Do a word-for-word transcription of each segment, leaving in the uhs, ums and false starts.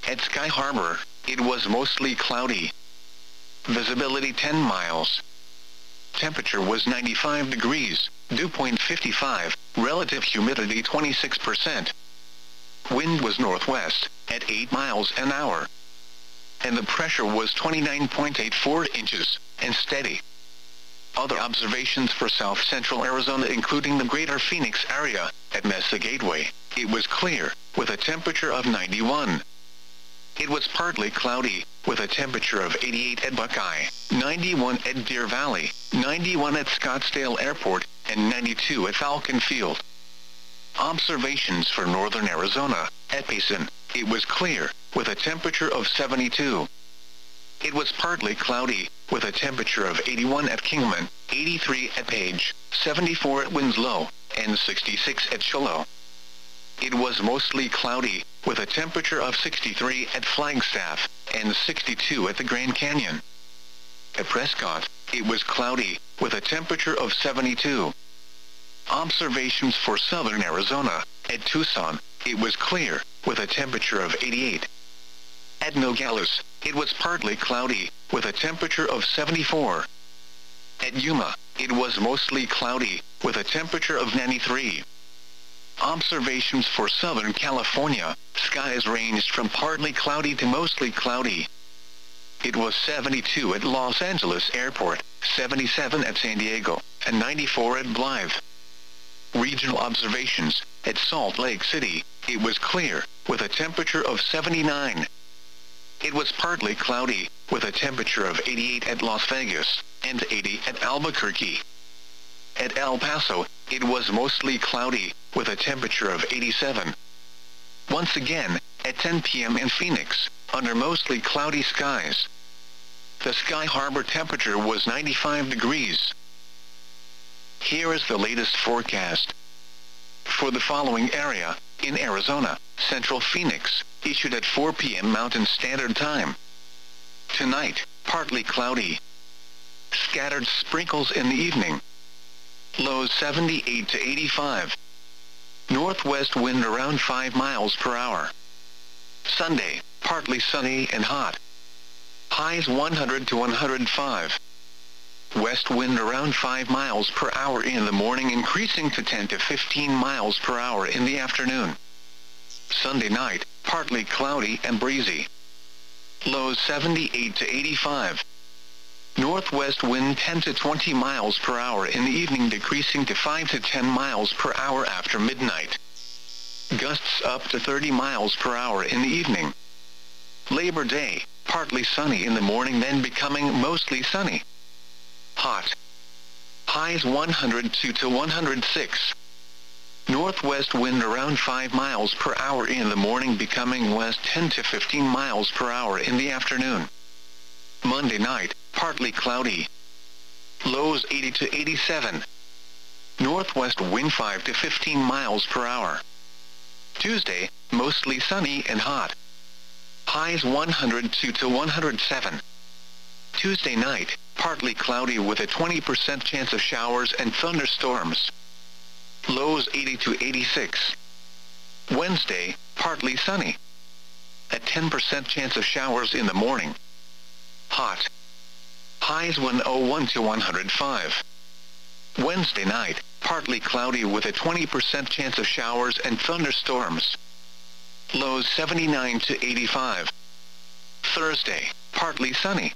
At Sky Harbor, it was mostly cloudy. Visibility ten miles. Temperature was ninety-five degrees, dew point fifty-five, relative humidity twenty-six percent. Wind was northwest, at eight miles an hour. And the pressure was twenty-nine point eight four inches, and steady. Other observations for south central Arizona including the greater Phoenix area, at Mesa Gateway, it was clear, with a temperature of ninety-one. It was partly cloudy, with a temperature of eighty-eight at Buckeye, ninety-one at Deer Valley, ninety-one at Scottsdale Airport, and ninety-two at Falcon Field. Observations for northern Arizona, at Payson, it was clear, with a temperature of seventy-two. It was partly cloudy, with a temperature of eighty-one at Kingman, eighty-three at Page, seventy-four at Winslow, and sixty-six at Shiloh. It was mostly cloudy, with a temperature of sixty-three at Flagstaff, and sixty-two at the Grand Canyon. At Prescott, it was cloudy, with a temperature of seventy-two. Observations for southern Arizona, at Tucson, it was clear, with a temperature of eighty-eight. At Nogales, it was partly cloudy, with a temperature of seventy-four. At Yuma, it was mostly cloudy, with a temperature of ninety-three. Observations for Southern California, skies ranged from partly cloudy to mostly cloudy. It was seventy-two at Los Angeles Airport, seventy-seven at San Diego, and ninety-four at Blythe. Regional observations, at Salt Lake City, it was clear, with a temperature of seventy-nine. It was partly cloudy, with a temperature of eighty-eight at Las Vegas, and eighty at Albuquerque. At El Paso, it was mostly cloudy, with a temperature of eighty-seven. Once again, at ten p m in Phoenix, under mostly cloudy skies. The Sky Harbor temperature was ninety-five degrees. Here is the latest forecast. For the following area, in Arizona, Central Phoenix, issued at four p m Mountain Standard Time. Tonight, partly cloudy. Scattered sprinkles in the evening. Lows seventy-eight to eighty-five. Northwest wind around five miles per hour. Sunday, partly sunny and hot. Highs one hundred to one hundred five. West wind around five miles per hour in the morning, increasing to ten to fifteen miles per hour in the afternoon. Sunday night, partly cloudy and breezy. Lows seventy-eight to eighty-five. Northwest wind ten to twenty miles per hour in the evening, decreasing to five to ten miles per hour after midnight. Gusts up to thirty miles per hour in the evening. Labor Day, partly sunny in the morning, then becoming mostly sunny. Hot. Highs one hundred two to one hundred six. Northwest wind around five miles per hour in the morning, becoming west ten to fifteen miles per hour in the afternoon. Monday night, partly cloudy. Lows eighty to eighty-seven. Northwest wind five to fifteen miles per hour. Tuesday, mostly sunny and hot. Highs one hundred two to one hundred seven. Tuesday night, partly cloudy with a twenty percent chance of showers and thunderstorms. Lows eighty to eighty-six. Wednesday, partly sunny. A ten percent chance of showers in the morning. Hot. Highs one oh one to one hundred five. Wednesday night, partly cloudy with a twenty percent chance of showers and thunderstorms. Lows seventy-nine to eighty-five. Thursday, partly sunny.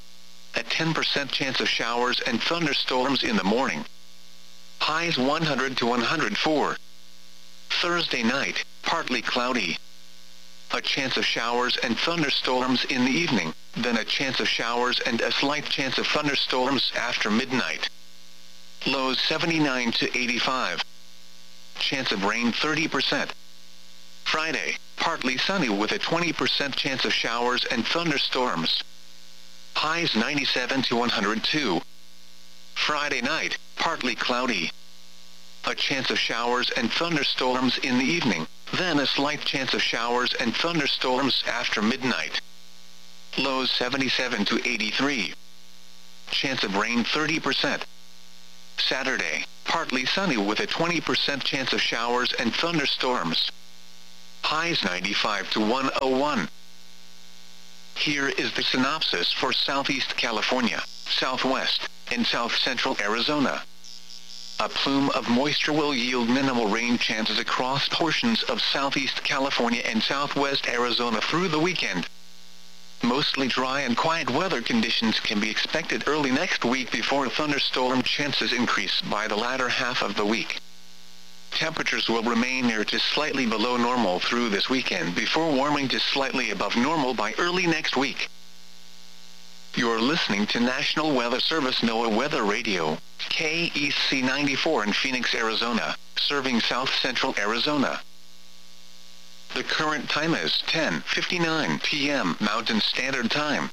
A ten percent chance of showers and thunderstorms in the morning. Highs one hundred to one hundred four. Thursday night, partly cloudy. A chance of showers and thunderstorms in the evening, then a chance of showers and a slight chance of thunderstorms after midnight. Lows seventy-nine to eighty-five. Chance of rain thirty percent. Friday, partly sunny with a twenty percent chance of showers and thunderstorms. Highs ninety-seven to one hundred two. Friday night, partly cloudy. A chance of showers and thunderstorms in the evening, then a slight chance of showers and thunderstorms after midnight. Lows seventy-seven to eighty-three. Chance of rain thirty percent. Saturday, partly sunny with a twenty percent chance of showers and thunderstorms. Highs ninety-five to one oh one. Here is the synopsis for Southeast California, Southwest, and South Central Arizona. A plume of moisture will yield minimal rain chances across portions of Southeast California and Southwest Arizona through the weekend. Mostly dry and quiet weather conditions can be expected early next week before thunderstorm chances increase by the latter half of the week. Temperatures will remain near to slightly below normal through this weekend before warming to slightly above normal by early next week. You're listening to National Weather Service NOAA Weather Radio, K E C ninety-four in Phoenix, Arizona, serving South Central Arizona. The current time is ten fifty-nine p m Mountain Standard Time.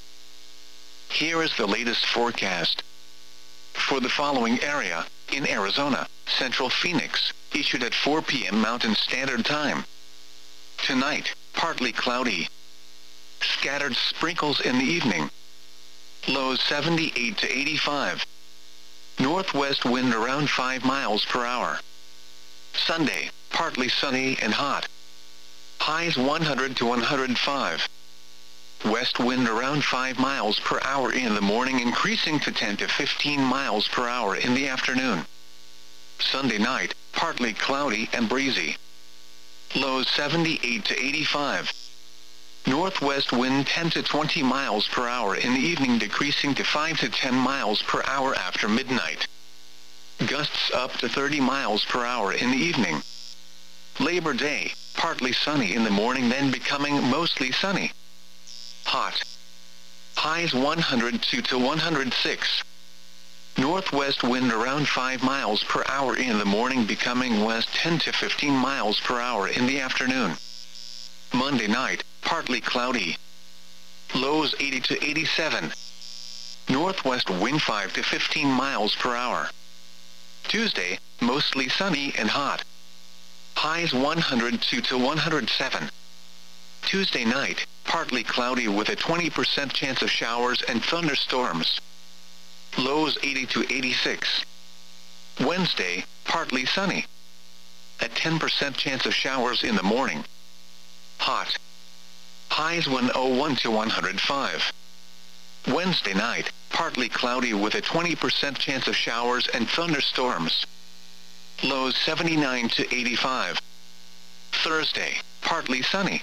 Here is the latest forecast. For the following area, in Arizona, Central Phoenix, issued at four p m Mountain Standard Time. Tonight, partly cloudy. Scattered sprinkles in the evening. Lows seventy-eight to eighty-five. Northwest wind around five miles per hour. Sunday, partly sunny and hot. Highs one hundred to one hundred five. West wind around five miles per hour in the morning, increasing to ten to fifteen miles per hour in the afternoon. Sunday night, partly cloudy and breezy. Lows seventy-eight to eighty-five. Northwest wind ten to twenty miles per hour in the evening, decreasing to five to ten miles per hour after midnight. Gusts up to thirty miles per hour in the evening. Labor Day, partly sunny in the morning, then becoming mostly sunny. Hot. Highs one hundred two to one hundred six. Northwest wind around five miles per hour in the morning, becoming west ten to fifteen miles per hour in the afternoon. Monday night, partly cloudy. Lows eighty to eighty-seven. Northwest wind five to fifteen miles per hour. Tuesday, mostly sunny and hot. Highs one hundred two to one hundred seven. Tuesday night, partly cloudy with a twenty percent chance of showers and thunderstorms. Lows eighty to eighty-six. Wednesday, partly sunny. A ten percent chance of showers in the morning. Hot. Highs one hundred one to one hundred five. Wednesday night, partly cloudy with a twenty percent chance of showers and thunderstorms. Lows seventy-nine to eighty-five. Thursday, partly sunny.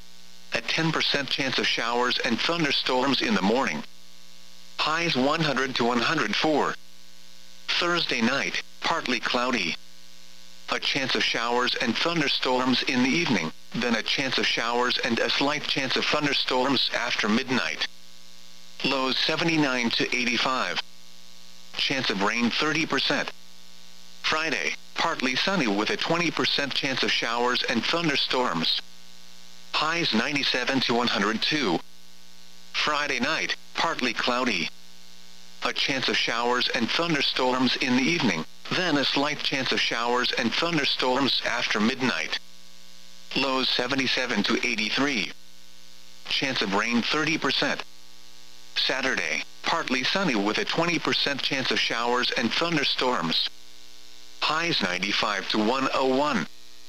A ten percent chance of showers and thunderstorms in the morning. Highs one hundred to one hundred four. Thursday night, partly cloudy. A chance of showers and thunderstorms in the evening, then a chance of showers and a slight chance of thunderstorms after midnight. Lows seventy-nine to eighty-five. Chance of rain thirty percent. Friday, partly sunny with a twenty percent chance of showers and thunderstorms. Highs ninety-seven to one hundred two. Friday night, partly cloudy. A chance of showers and thunderstorms in the evening, then a slight chance of showers and thunderstorms after midnight. Lows seventy-seven to eighty-three. Chance of rain thirty percent. Saturday, partly sunny with a twenty percent chance of showers and thunderstorms. Highs ninety-five to one hundred one.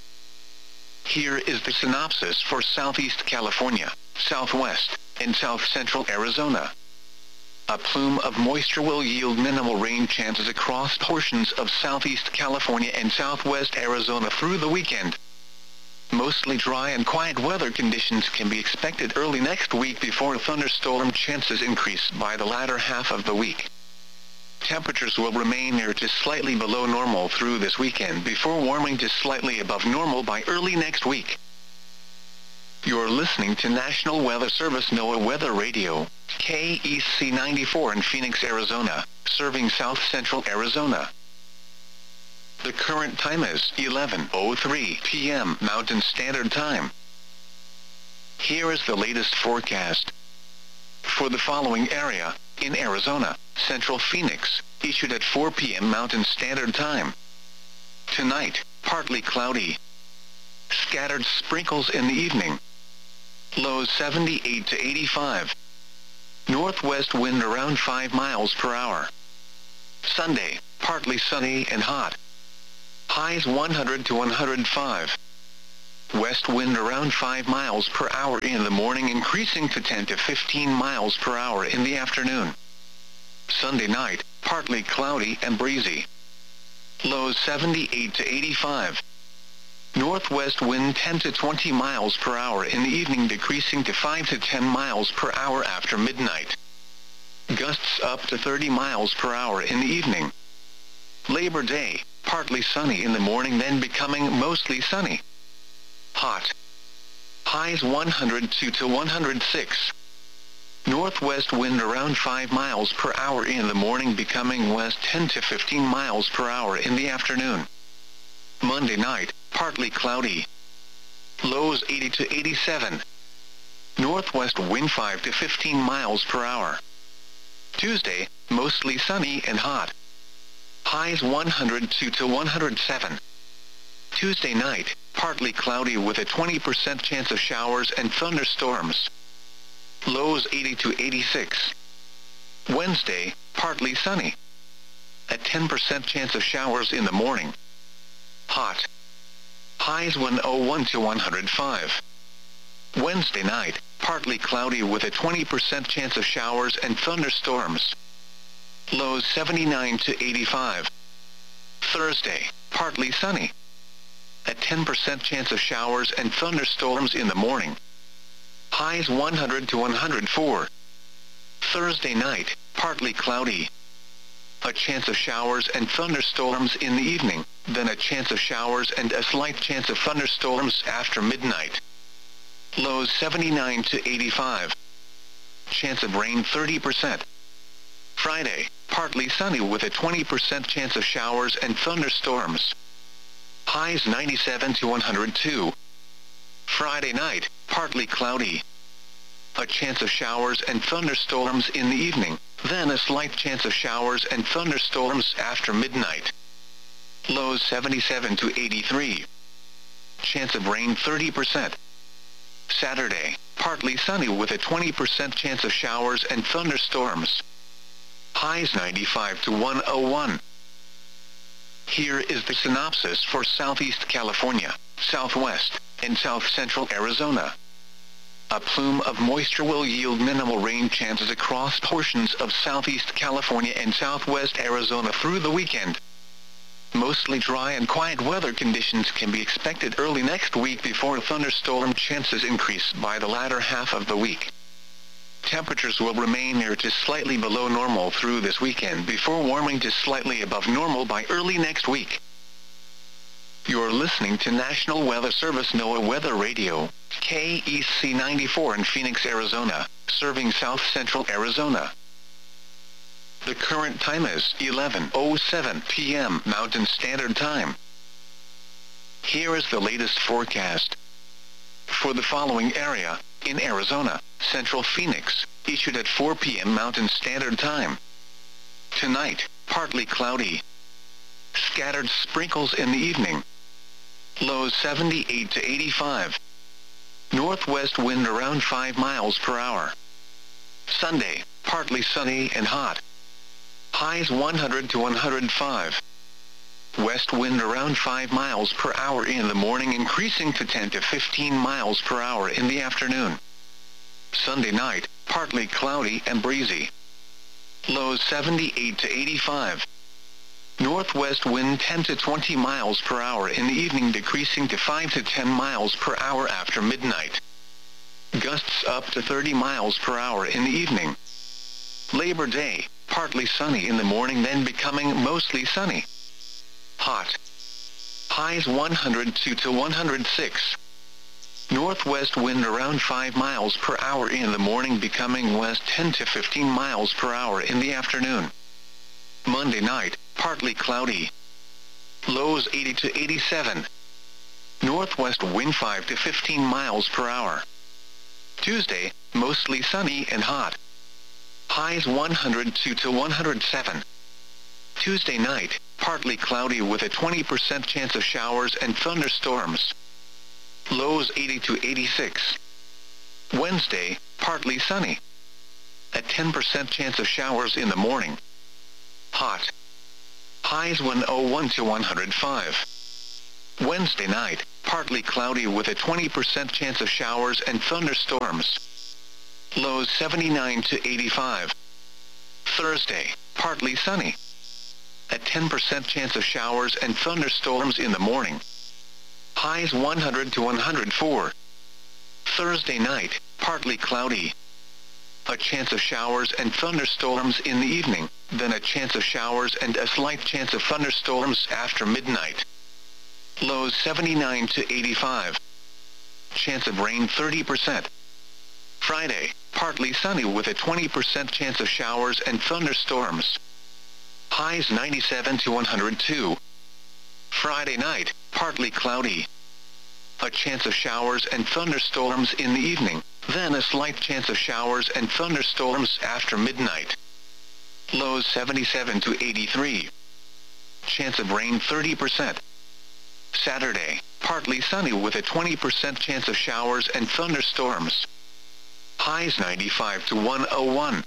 Here is the synopsis for Southeast California, Southwest, and South Central Arizona. A plume of moisture will yield minimal rain chances across portions of Southeast California and Southwest Arizona through the weekend. Mostly dry and quiet weather conditions can be expected early next week before thunderstorm chances increase by the latter half of the week. Temperatures will remain near to slightly below normal through this weekend before warming to slightly above normal by early next week. You're listening to National Weather Service NOAA Weather Radio, K E C ninety-four in Phoenix, Arizona, serving South Central Arizona. The current time is eleven oh three p m Mountain Standard Time. Here is the latest forecast. For the following area, in Arizona, Central Phoenix, issued at four p m Mountain Standard Time. Tonight, partly cloudy. Scattered sprinkles in the evening. Lows seventy-eight to eighty-five. Northwest wind around five miles per hour. Sunday, partly sunny and hot. Highs one hundred to one hundred five. west wind around five miles per hour in the morning, increasing to ten to fifteen miles per hour in the afternoon. Sunday night, partly cloudy and breezy. Lows seventy-eight to eighty-five. Northwest wind ten to twenty miles per hour in the evening, decreasing to five to ten miles per hour after midnight. Gusts up to thirty miles per hour in the evening. Labor Day, partly sunny in the morning, then becoming mostly sunny. Hot. Highs one hundred two to one hundred six. Northwest wind around five miles per hour in the morning, becoming west ten to fifteen miles per hour in the afternoon. Monday night, partly cloudy. Lows eighty to eighty-seven. Northwest wind five to fifteen miles per hour. Tuesday, mostly sunny and hot. Highs one hundred two to one hundred seven. Tuesday night, partly cloudy with a twenty percent chance of showers and thunderstorms. Lows eighty to eighty-six. Wednesday, partly sunny. A ten percent chance of showers in the morning. Hot. Highs one oh one to one hundred five. Wednesday night, partly cloudy with a twenty percent chance of showers and thunderstorms. Lows seventy-nine to eighty-five. Thursday, partly sunny. A ten percent chance of showers and thunderstorms in the morning. Highs one hundred to one hundred four. Thursday night, partly cloudy. A chance of showers and thunderstorms in the evening, then a chance of showers and a slight chance of thunderstorms after midnight. Lows seventy-nine to eighty-five. Chance of rain thirty percent. Friday, partly sunny with a twenty percent chance of showers and thunderstorms. Highs ninety-seven to one hundred two. Friday night, partly cloudy. A chance of showers and thunderstorms in the evening, then a slight chance of showers and thunderstorms after midnight. Lows seventy-seven to eighty-three. Chance of rain thirty percent. Saturday, partly sunny with a twenty percent chance of showers and thunderstorms. Highs ninety-five to one oh one. Here is the synopsis for Southeast California, Southwest, and South Central Arizona. A plume of moisture will yield minimal rain chances across portions of Southeast California and Southwest Arizona through the weekend. Mostly dry and quiet weather conditions can be expected early next week before thunderstorm chances increase by the latter half of the week. Temperatures will remain near to slightly below normal through this weekend before warming to slightly above normal by early next week. You're listening to National Weather Service NOAA Weather Radio, K E C ninety-four in Phoenix, Arizona, serving South Central Arizona. The current time is eleven oh seven p m Mountain Standard Time. Here is the latest forecast. For the following area, in Arizona, Central Phoenix, issued at four p m Mountain Standard Time. Tonight, partly cloudy. Scattered sprinkles in the evening. Lows seventy-eight to eighty-five. Northwest wind around five miles per hour. Sunday, partly sunny and hot. Highs one hundred to one hundred five. West wind around five miles per hour in the morning, increasing to ten to fifteen miles per hour in the afternoon. Sunday night, partly cloudy and breezy. Lows seventy-eight to eighty-five. Northwest wind ten to twenty miles per hour in the evening, decreasing to five to ten miles per hour after midnight. Gusts up to thirty miles per hour in the evening. Labor Day, partly sunny in the morning, then becoming mostly sunny. Hot. Highs one hundred two to one hundred six. Northwest wind around five miles per hour in the morning, becoming west ten to fifteen miles per hour in the afternoon. Monday night, partly cloudy. Lows eighty to eighty-seven. Northwest wind five to fifteen miles per hour. Tuesday, mostly sunny and hot. Highs one hundred two to one hundred seven. Tuesday night, partly cloudy with a twenty percent chance of showers and thunderstorms. Lows eighty to eighty-six. Wednesday, partly sunny. A ten percent chance of showers in the morning. Hot. Highs one oh one to one hundred five. Wednesday night, partly cloudy with a twenty percent chance of showers and thunderstorms. Lows seventy-nine to eighty-five. Thursday, partly sunny. A ten percent chance of showers and thunderstorms in the morning. Highs one hundred to one hundred four. Thursday night, partly cloudy. A chance of showers and thunderstorms in the evening, then a chance of showers and a slight chance of thunderstorms after midnight. Lows seventy-nine to eighty-five. Chance of rain thirty percent. Friday, partly sunny with a twenty percent chance of showers and thunderstorms. Highs ninety-seven to one hundred two. Friday night, partly cloudy. A chance of showers and thunderstorms in the evening, then a slight chance of showers and thunderstorms after midnight. Lows seventy-seven to eighty-three. Chance of rain thirty percent. Saturday, partly sunny with a twenty percent chance of showers and thunderstorms. Highs ninety-five to one oh one.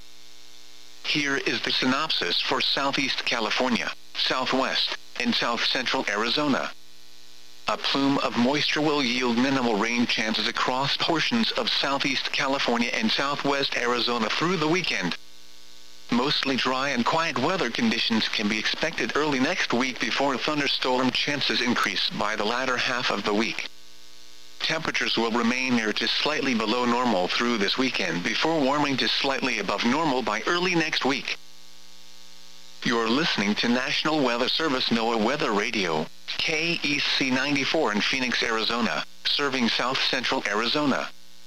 Here is the synopsis for Southeast California, Southwest, and South Central Arizona. A plume of moisture will yield minimal rain chances across portions of Southeast California and Southwest Arizona through the weekend. Mostly dry and quiet weather conditions can be expected early next week before thunderstorm chances increase by the latter half of the week. Temperatures will remain near to slightly below normal through this weekend before warming to slightly above normal by early next week. You're listening to National Weather Service NOAA Weather Radio, K E C ninety-four in Phoenix, Arizona, serving South Central Arizona.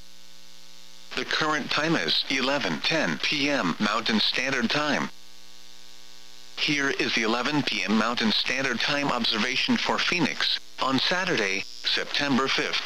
The current time is eleven ten p m Mountain Standard Time. Here is the eleven p m Mountain Standard Time observation for Phoenix, on Saturday, September fifth.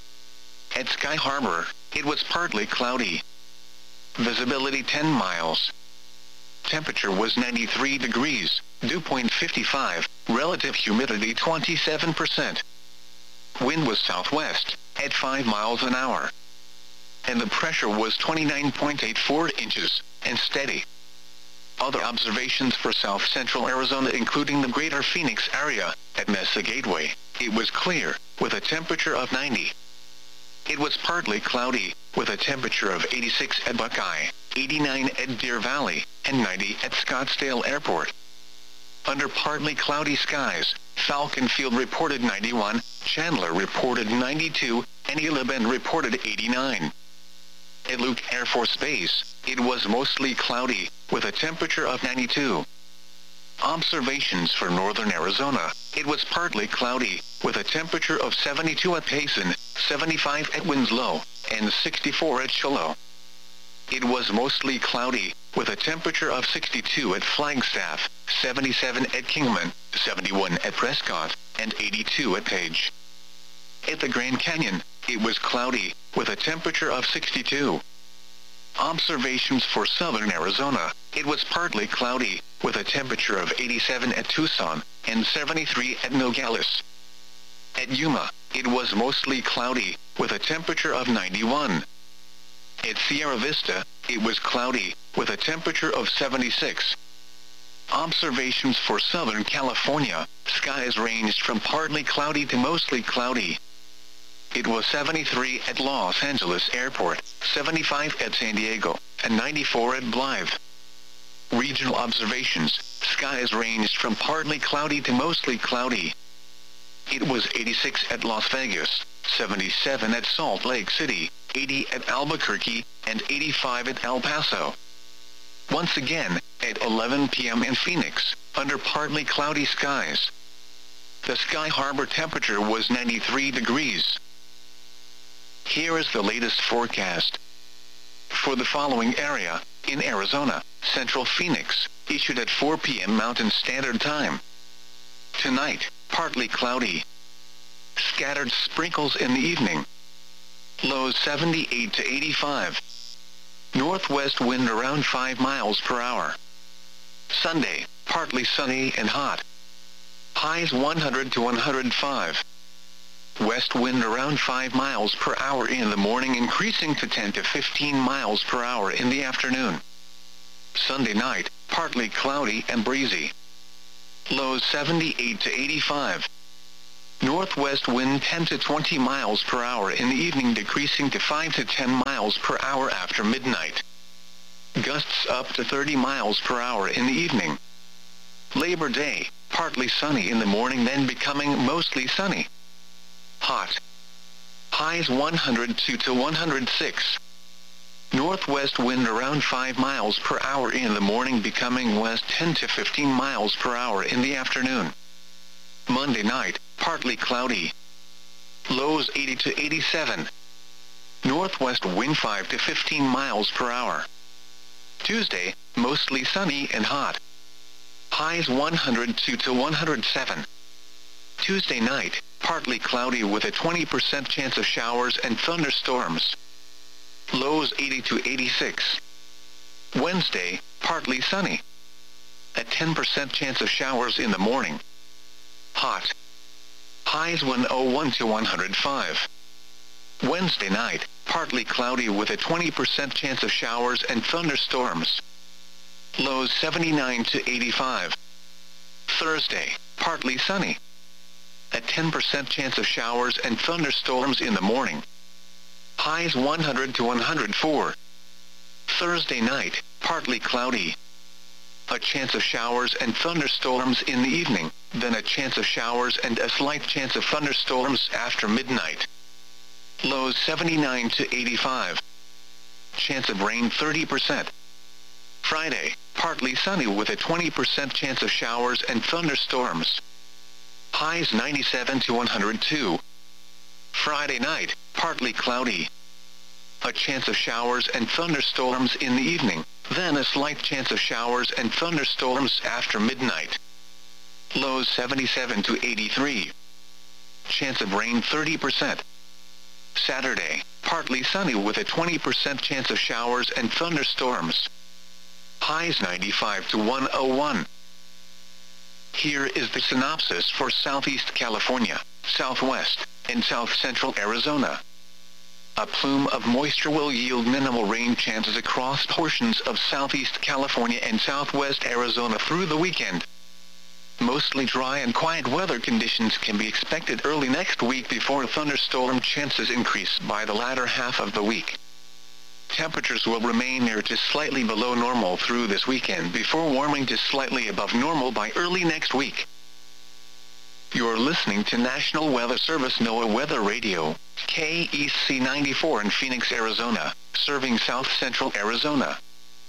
At Sky Harbor, it was partly cloudy. Visibility ten miles. Temperature was ninety-three degrees, dew point fifty-five, relative humidity twenty-seven percent. Wind was southwest, at five miles an hour. And the pressure was twenty-nine point eight four inches, and steady. Other observations for South Central Arizona including the greater Phoenix area, at Mesa Gateway, it was clear, with a temperature of ninety. It was partly cloudy, with a temperature of eighty-six at Buckeye, eighty-nine at Deer Valley, and ninety at Scottsdale Airport. Under partly cloudy skies, Falcon Field reported ninety-one, Chandler reported ninety-two, and Isla Bend reported eighty-nine. At Luke Air Force Base, it was mostly cloudy, with a temperature of ninety-two. Observations for northern Arizona, it was partly cloudy, with a temperature of seventy-two at Payson, seventy-five at Winslow, and sixty-four at Shiloh. It was mostly cloudy, with a temperature of sixty-two at Flagstaff, seventy-seven at Kingman, seventy-one at Prescott, and eighty-two at Page. At the Grand Canyon, it was cloudy, with a temperature of sixty-two. Observations for southern Arizona, it was partly cloudy, with a temperature of eighty-seven at Tucson, and seventy-three at Nogales. At Yuma, it was mostly cloudy, with a temperature of ninety-one. At Sierra Vista, it was cloudy, with a temperature of seventy-six. Observations for Southern California, skies ranged from partly cloudy to mostly cloudy. It was seventy-three at Los Angeles Airport, seventy-five at San Diego, and ninety-four at Blythe. Regional observations, skies ranged from partly cloudy to mostly cloudy. It was eighty-six at Las Vegas, seventy-seven at Salt Lake City, eighty at Albuquerque, and eighty-five at El Paso. Once again, at eleven p m in Phoenix, under partly cloudy skies. The Sky Harbor temperature was ninety-three degrees. Here is the latest forecast. For the following area, in Arizona, Central Phoenix, issued at four p m Mountain Standard Time. Tonight, partly cloudy. Scattered sprinkles in the evening. Lows seventy-eight to eighty-five. Northwest wind around five miles per hour. Sunday, partly sunny and hot. Highs one hundred to one hundred five. West wind around five miles per hour in the morning, increasing to ten to fifteen miles per hour in the afternoon. Sunday night, partly cloudy and breezy. Lows seventy-eight to eighty-five. Northwest wind ten to twenty miles per hour in the evening, decreasing to five to ten miles per hour after midnight. Gusts up to thirty miles per hour in the evening. Labor Day, partly sunny in the morning, then becoming mostly sunny. Hot. Highs one hundred two to one hundred six. Northwest wind around five miles per hour in the morning, becoming west ten to fifteen miles per hour in the afternoon. Monday night, partly cloudy. Lows eighty to eighty-seven. Northwest wind five to fifteen miles per hour. Tuesday, mostly sunny and hot. Highs one hundred two to one hundred seven. Tuesday night, partly cloudy with a twenty percent chance of showers and thunderstorms. Lows eighty to eighty-six. Wednesday, partly sunny. A ten percent chance of showers in the morning. Hot. Highs one oh one to one hundred five. Wednesday night, partly cloudy with a twenty percent chance of showers and thunderstorms. Lows seventy-nine to eighty-five. Thursday, partly sunny. A ten percent chance of showers and thunderstorms in the morning. Highs one hundred to one hundred four. Thursday night, partly cloudy. A chance of showers and thunderstorms in the evening, then a chance of showers and a slight chance of thunderstorms after midnight. Lows seventy-nine to eighty-five. Chance of rain thirty percent. Friday, partly sunny with a twenty percent chance of showers and thunderstorms. Highs ninety-seven to one hundred two. Friday night, partly cloudy. A chance of showers and thunderstorms in the evening, then a slight chance of showers and thunderstorms after midnight. Lows seventy-seven to eighty-three. Chance of rain thirty percent. Saturday, partly sunny with a twenty percent chance of showers and thunderstorms. Highs ninety-five to one oh one. Here is the synopsis for Southeast California, Southwest, and South Central Arizona. A plume of moisture will yield minimal rain chances across portions of Southeast California and Southwest Arizona through the weekend. Mostly dry and quiet weather conditions can be expected early next week before thunderstorm chances increase by the latter half of the week. Temperatures will remain near to slightly below normal through this weekend before warming to slightly above normal by early next week. You're listening to National Weather Service NOAA Weather Radio, K E C ninety-four in Phoenix, Arizona, serving South Central Arizona.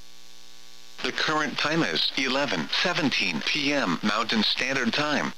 The current time is eleven seventeen p m Mountain Standard Time.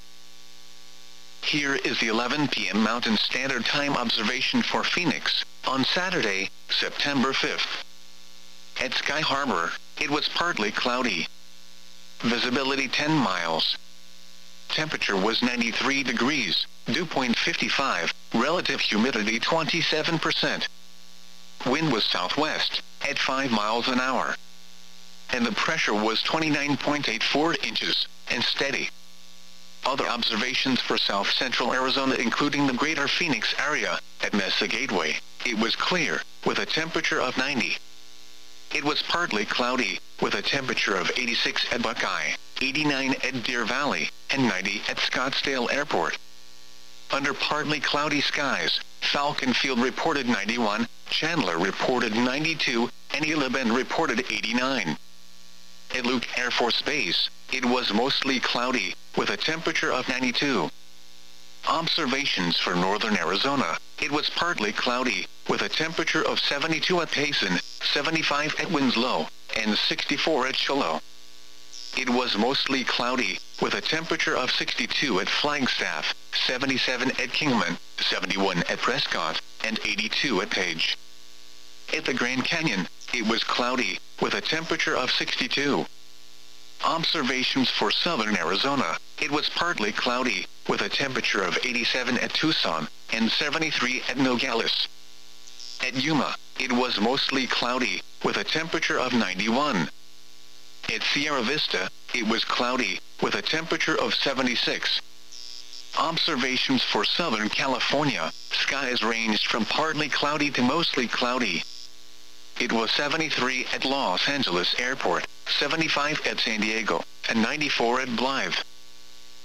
Here is the eleven p m Mountain Standard Time observation for Phoenix, on Saturday, September fifth. At Sky Harbor, it was partly cloudy. Visibility ten miles. Temperature was ninety-three degrees, dew point fifty-five, relative humidity twenty-seven percent. Wind was southwest, at five miles an hour. And the pressure was twenty-nine point eight four inches, and steady. Other observations for South Central Arizona, including the greater Phoenix area, at Mesa Gateway, it was clear, with a temperature of ninety. It was partly cloudy, with a temperature of eighty-six at Buckeye, eighty-nine at Deer Valley, and ninety at Scottsdale Airport. Under partly cloudy skies, Falcon Field reported ninety-one, Chandler reported ninety-two, and Gila Bend reported eighty-nine. At Luke Air Force Base, it was mostly cloudy, with a temperature of ninety-two. Observations for northern Arizona, it was partly cloudy, with a temperature of seventy-two at Payson, seventy-five at Winslow, and sixty-four at Shiloh. It was mostly cloudy, with a temperature of sixty-two at Flagstaff, seventy-seven at Kingman, seventy-one at Prescott, and eighty-two at Page. At the Grand Canyon, it was cloudy, with a temperature of sixty-two. Observations for southern Arizona, it was partly cloudy, with a temperature of eighty-seven at Tucson, and seventy-three at Nogales. At Yuma, it was mostly cloudy, with a temperature of ninety-one. At Sierra Vista, it was cloudy, with a temperature of seventy-six. Observations for Southern California, skies ranged from partly cloudy to mostly cloudy. It was seventy-three at Los Angeles Airport, seventy-five at San Diego, and ninety-four at Blythe.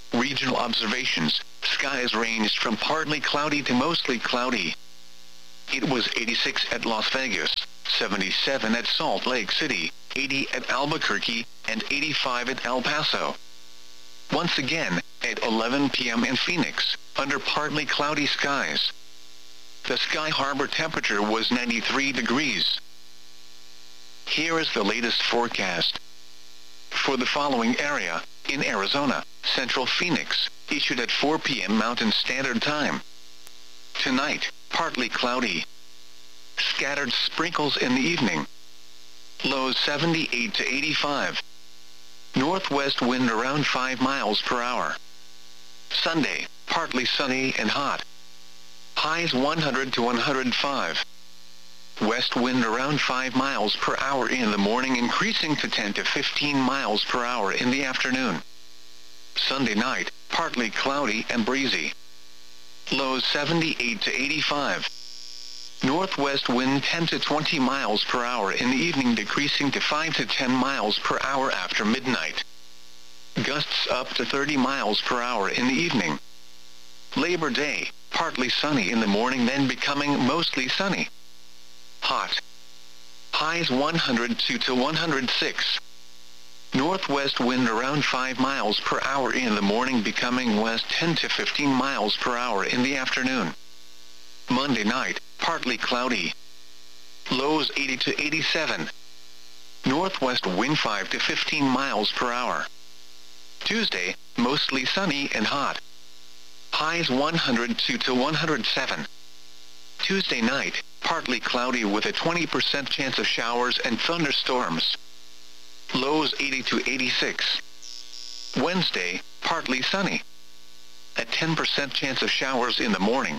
Regional observations, skies ranged from partly cloudy to mostly cloudy. It was eighty-six at Las Vegas, seventy-seven at Salt Lake City, eighty at Albuquerque, and eighty-five at El Paso. Once again, at eleven p m in Phoenix, under partly cloudy skies. The Sky Harbor temperature was ninety-three degrees. Here is the latest forecast. For the following area, in Arizona, Central Phoenix, issued at four p m Mountain Standard Time. Tonight, partly cloudy. Scattered sprinkles in the evening. Lows seventy-eight to eighty-five. Northwest wind around five miles per hour. Sunday, partly sunny and hot. Highs one hundred to one hundred five. West wind around five miles per hour in the morning, increasing to ten to fifteen miles per hour in the afternoon. Sunday night, partly cloudy and breezy. Lows seventy-eight to eighty-five. Northwest wind ten to twenty miles per hour in the evening, decreasing to five to ten miles per hour after midnight. Gusts up to thirty miles per hour in the evening. Labor Day, partly sunny in the morning, then becoming mostly sunny. Hot. Highs one hundred two to one hundred six. Northwest wind around five miles per hour in the morning, becoming west ten to fifteen miles per hour in the afternoon. Monday night, partly cloudy. Lows eighty to eighty-seven. Northwest wind five to fifteen miles per hour. Tuesday, mostly sunny and hot. Highs one hundred two to one hundred seven. Tuesday night, partly cloudy with a twenty percent chance of showers and thunderstorms. Lows eighty to eighty-six. Wednesday, partly sunny. A ten percent chance of showers in the morning.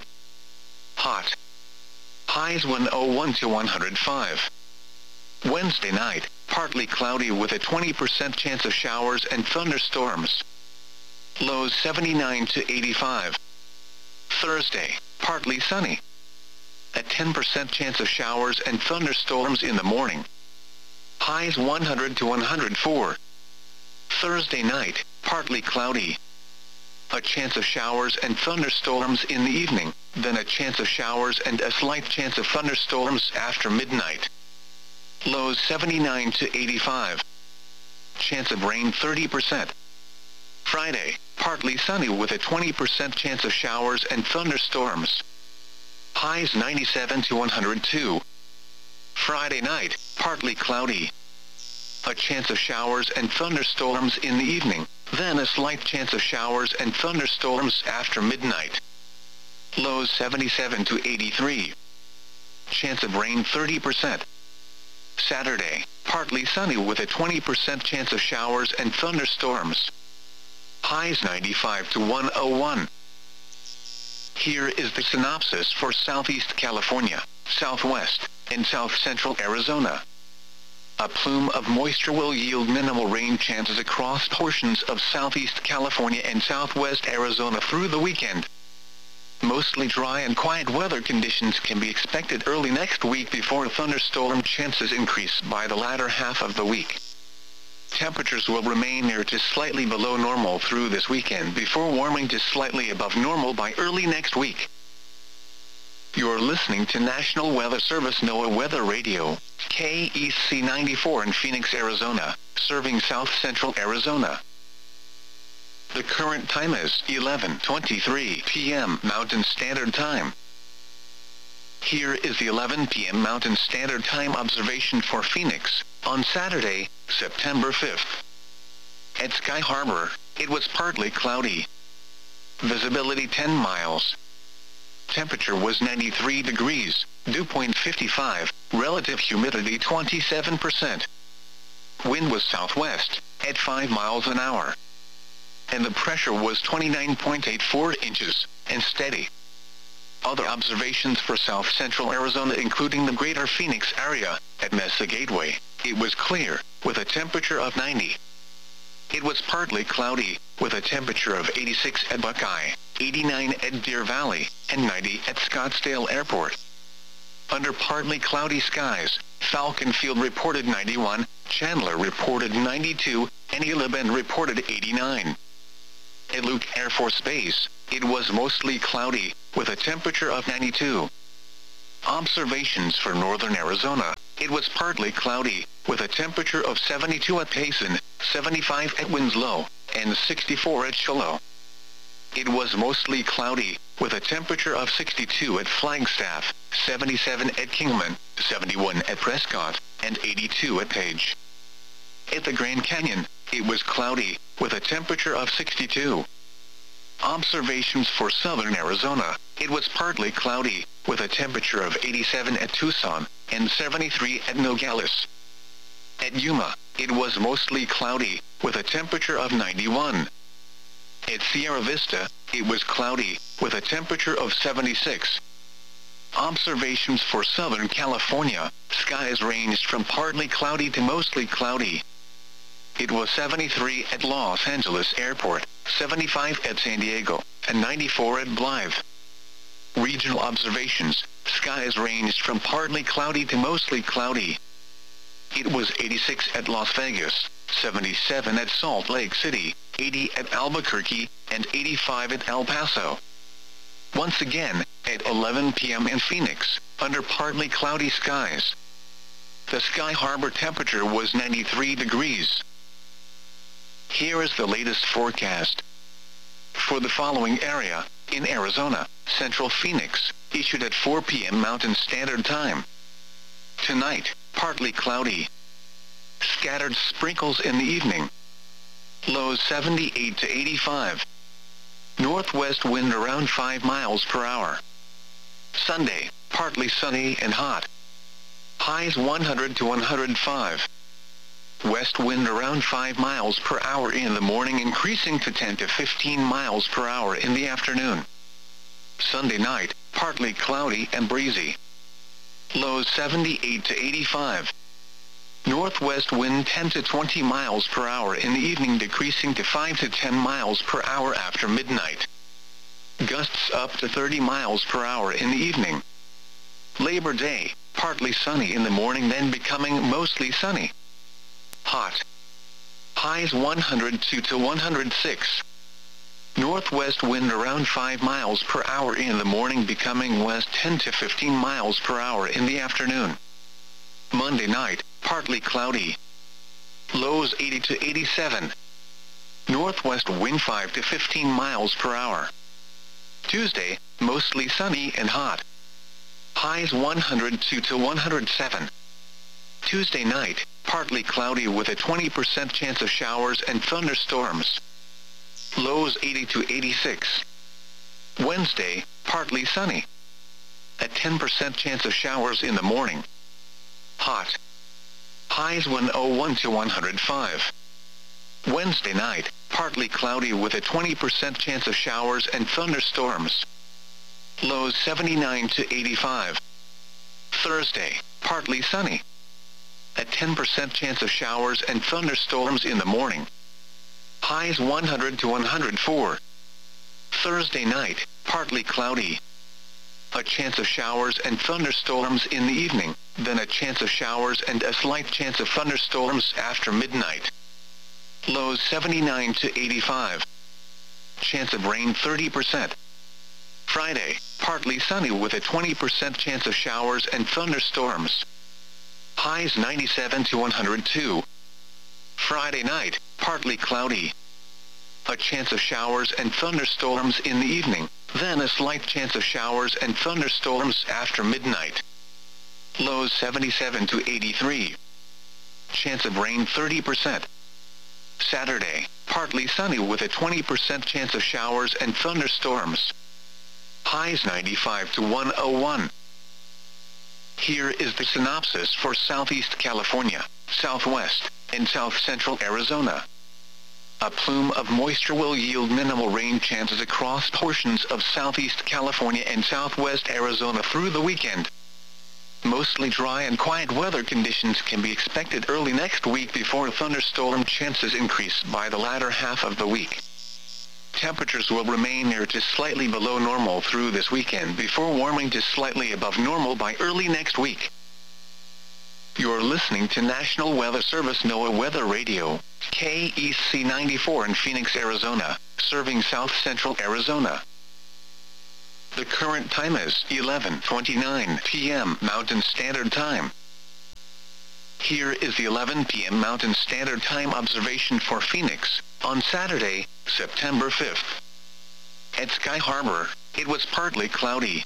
Hot. Highs one oh one to one hundred five. Wednesday night, partly cloudy with a twenty percent chance of showers and thunderstorms. Lows seventy-nine to eighty-five. Thursday, partly sunny. A ten percent chance of showers and thunderstorms in the morning. Highs one hundred to one hundred four. Thursday night, partly cloudy. A chance of showers and thunderstorms in the evening, then a chance of showers and a slight chance of thunderstorms after midnight. Lows seventy-nine to eighty-five. Chance of rain thirty percent. Friday, partly sunny with a twenty percent chance of showers and thunderstorms. Highs ninety-seven to one hundred two. Friday night, partly cloudy. A chance of showers and thunderstorms in the evening, then a slight chance of showers and thunderstorms after midnight. Lows seventy-seven to eighty-three. Chance of rain thirty percent. Saturday, partly sunny with a twenty percent chance of showers and thunderstorms. Highs ninety-five to one oh one. Here is the synopsis for Southeast California, Southwest, and South Central Arizona. A plume of moisture will yield minimal rain chances across portions of Southeast California and Southwest Arizona through the weekend. Mostly dry and quiet weather conditions can be expected early next week before thunderstorm chances increase by the latter half of the week. Temperatures will remain near to slightly below normal through this weekend before warming to slightly above normal by early next week. You're listening to National Weather Service NOAA Weather Radio, K E C ninety-four in Phoenix, Arizona, serving South Central Arizona. The current time is eleven twenty-three p m Mountain Standard Time. Here is the eleven p m Mountain Standard Time observation for Phoenix, on Saturday, September fifth. At Sky Harbor, it was partly cloudy. Visibility ten miles. Temperature was ninety-three degrees, dew point fifty-five, relative humidity twenty-seven percent. Wind was southwest, at five miles an hour. And the pressure was twenty-nine point eight four inches, and steady. Other observations for South Central Arizona, including the greater Phoenix area, at Mesa Gateway, it was clear, with a temperature of ninety. It was partly cloudy, with a temperature of eighty-six at Buckeye, eighty-nine at Deer Valley, and ninety at Scottsdale Airport. Under partly cloudy skies, Falcon Field reported ninety-one, Chandler reported ninety-two, and Eula Bend reported eighty-nine. At Luke Air Force Base, it was mostly cloudy, with a temperature of ninety-two. Observations for northern Arizona, it was partly cloudy, with a temperature of seventy-two at Payson, seventy-five at Winslow, and sixty-four at Shiloh. It was mostly cloudy, with a temperature of sixty-two at Flagstaff, seventy-seven at Kingman, seventy-one at Prescott, and eighty-two at Page. At the Grand Canyon, it was cloudy, with a temperature of sixty-two. Observations for southern Arizona, it was partly cloudy, with a temperature of eighty-seven at Tucson, and seventy-three at Nogales. At Yuma, it was mostly cloudy, with a temperature of ninety-one. At Sierra Vista, it was cloudy, with a temperature of seventy-six. Observations for Southern California, skies ranged from partly cloudy to mostly cloudy. It was seventy-three at Los Angeles Airport, seventy-five at San Diego, and ninety-four at Blythe. Regional observations, skies ranged from partly cloudy to mostly cloudy. It was eighty-six at Las Vegas, seventy-seven at Salt Lake City, eighty at Albuquerque, and eighty-five at El Paso. Once again, at eleven p m in Phoenix, under partly cloudy skies. The Sky Harbor temperature was ninety-three degrees. Here is the latest forecast. For the following area, in Arizona, Central Phoenix, issued at four p m Mountain Standard Time. Tonight, partly cloudy. Scattered sprinkles in the evening. Lows seventy-eight to eighty-five. Northwest wind around five miles per hour. Sunday, partly sunny and hot. Highs one hundred to one hundred five. West wind around five miles per hour in the morning, increasing to ten to fifteen miles per hour in the afternoon. Sunday night, partly cloudy and breezy. Lows seventy-eight to eighty-five. Northwest wind ten to twenty miles per hour in the evening, decreasing to five to ten miles per hour after midnight. Gusts up to thirty miles per hour in the evening. Labor Day, partly sunny in the morning, then becoming mostly sunny. Hot. Highs one hundred two to one hundred six. Northwest wind around five miles per hour in the morning, becoming west ten to fifteen miles per hour in the afternoon. Monday night, partly cloudy. Lows eighty to eighty-seven. Northwest wind five to fifteen miles per hour. Tuesday, mostly sunny and hot. Highs one hundred two to one hundred seven. Tuesday night, partly cloudy with a twenty percent chance of showers and thunderstorms. Lows eighty to eighty-six. Wednesday, partly sunny. A ten percent chance of showers in the morning. Hot. Highs one oh one to one hundred five. Wednesday night, partly cloudy with a twenty percent chance of showers and thunderstorms. Lows seventy-nine to eighty-five. Thursday, partly sunny. A ten percent chance of showers and thunderstorms in the morning. Highs one hundred to one hundred four. Thursday night, partly cloudy. A chance of showers and thunderstorms in the evening, then a chance of showers and a slight chance of thunderstorms after midnight. Lows seventy-nine to eighty-five. Chance of rain thirty percent. Friday, partly sunny with a twenty percent chance of showers and thunderstorms. Highs ninety-seven to one hundred two. Friday night, partly cloudy. A chance of showers and thunderstorms in the evening, then a slight chance of showers and thunderstorms after midnight. Lows seventy-seven to eighty-three. Chance of rain thirty percent. Saturday, partly sunny with a twenty percent chance of showers and thunderstorms. Highs ninety-five to one oh one. Here is the synopsis for Southeast California, Southwest, and South Central Arizona. A plume of moisture will yield minimal rain chances across portions of Southeast California and Southwest Arizona through the weekend. Mostly dry and quiet weather conditions can be expected early next week before thunderstorm chances increase by the latter half of the week. Temperatures will remain near to slightly below normal through this weekend before warming to slightly above normal by early next week. You're listening to National Weather Service NOAA Weather Radio, K E C ninety-four in Phoenix, Arizona. serving south-central Arizona. The current time is eleven twenty-nine p m Mountain Standard Time. Here is the eleven p m Mountain Standard Time observation for Phoenix, on Saturday, September fifth. At Sky Harbor, it was partly cloudy.